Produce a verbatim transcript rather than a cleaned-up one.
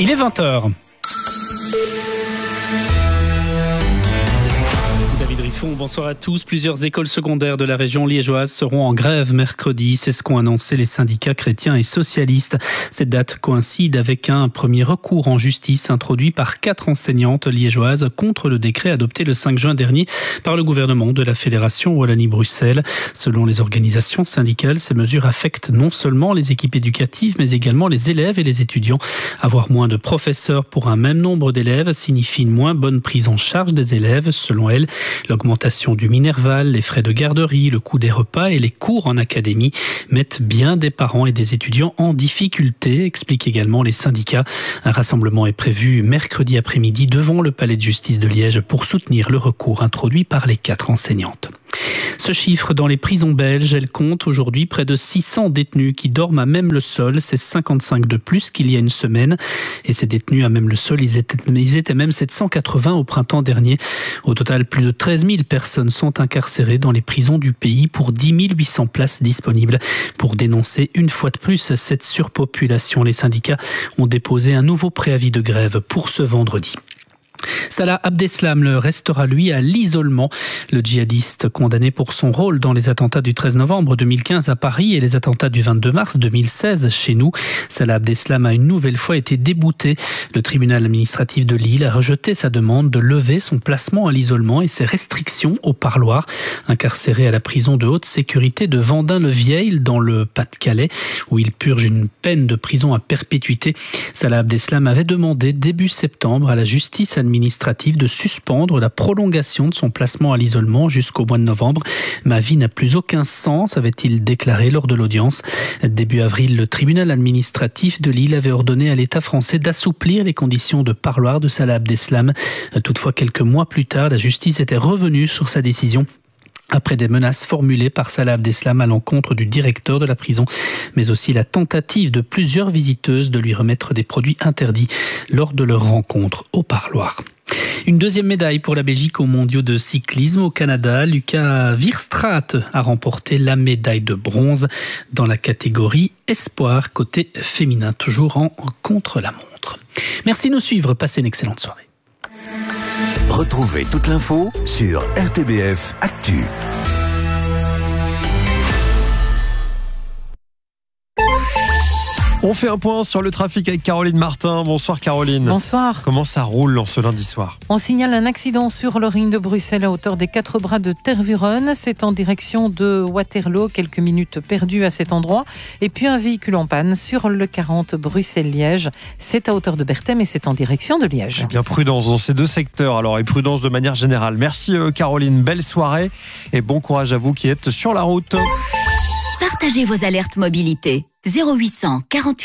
Il est vingt heures. Bonsoir à tous. Plusieurs écoles secondaires de la région liégeoise seront en grève mercredi. C'est ce qu'ont annoncé les syndicats chrétiens et socialistes. Cette date coïncide avec un premier recours en justice introduit par quatre enseignantes liégeoises contre le décret adopté le cinq juin dernier par le gouvernement de la Fédération Wallonie-Bruxelles. Selon les organisations syndicales, ces mesures affectent non seulement les équipes éducatives, mais également les élèves et les étudiants. Avoir moins de professeurs pour un même nombre d'élèves signifie une moins bonne prise en charge des élèves. Selon elle, l'augmentation du Minerval, les frais de garderie, le coût des repas et les cours en académie mettent bien des parents et des étudiants en difficulté, expliquent également les syndicats. Un rassemblement est prévu mercredi après-midi devant le palais de justice de Liège pour soutenir le recours introduit par les quatre enseignantes. Ce chiffre dans les prisons belges, elle compte aujourd'hui près de six cents détenus qui dorment à même le sol. C'est cinquante-cinq de plus qu'il y a une semaine. Et ces détenus à même le sol, ils étaient, ils étaient même sept cent quatre-vingts au printemps dernier. Au total, plus de treize mille personnes sont incarcérées dans les prisons du pays pour dix mille huit cents places disponibles. Pour dénoncer une fois de plus cette surpopulation, les syndicats ont déposé un nouveau préavis de grève pour ce vendredi. Salah Abdeslam le restera lui à l'isolement. Le djihadiste condamné pour son rôle dans les attentats du treize novembre deux mille quinze à Paris et les attentats du vingt-deux mars deux mille seize chez nous. Salah Abdeslam a une nouvelle fois été débouté. Le tribunal administratif de Lille a rejeté sa demande de lever son placement à l'isolement et ses restrictions au parloir. Incarcéré à la prison de haute sécurité de Vendin-le-Vieil dans le Pas-de-Calais, où il purge une peine de prison à perpétuité. Salah Abdeslam avait demandé début septembre à la justice administrative administrative de suspendre la prolongation de son placement à l'isolement jusqu'au mois de novembre. Ma vie n'a plus aucun sens, avait-il déclaré lors de l'audience. Début avril, le tribunal administratif de Lille avait ordonné à l'État français d'assouplir les conditions de parloir de Salah Abdeslam. Toutefois, quelques mois plus tard, la justice était revenue sur sa décision. Après des menaces formulées par Salah Abdeslam à l'encontre du directeur de la prison, mais aussi la tentative de plusieurs visiteuses de lui remettre des produits interdits lors de leur rencontre au parloir. Une deuxième médaille pour la Belgique aux mondiaux de cyclisme au Canada. Lucas Wierstraat a remporté la médaille de bronze dans la catégorie espoir côté féminin, toujours en contre-la-montre. Merci de nous suivre, passez une excellente soirée. Retrouvez toute l'info sur R T B F Actu. On fait un point sur le trafic avec Caroline Martin. Bonsoir Caroline. Bonsoir. Comment ça roule en ce lundi soir ? On signale un accident sur le ring de Bruxelles à hauteur des quatre bras de Tervuren. C'est en direction de Waterloo. Quelques minutes perdues à cet endroit. Et puis un véhicule en panne sur le quarante Bruxelles-Liège. C'est à hauteur de Berthem et c'est en direction de Liège. Eh bien, prudence dans ces deux secteurs alors et prudence de manière générale. Merci Caroline, belle soirée et bon courage à vous qui êtes sur la route. Partagez vos alertes mobilité. zéro huit cent quarante-huit